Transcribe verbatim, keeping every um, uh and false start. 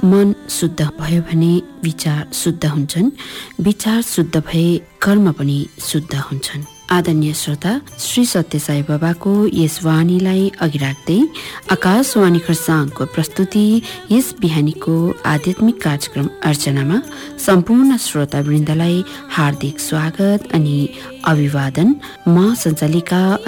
मन शुद्ध भयो भने विचार शुद्ध हुन्छन्, विचार शुद्ध भए कर्म पनि शुद्ध हुन्छन्। आदरणीय श्रोता, श्री सत्य साई बाबाको यस वाणीलाई अघि राख्दै आकाशवाणी खरसाङको प्रस्तुति यस बिहानीको आध्यात्मिक कार्यक्रम अर्चनामा सम्पूर्ण श्रोतावृन्दलाई हार्दिक स्वागत अनि अभिवादन। म सञ्चालिका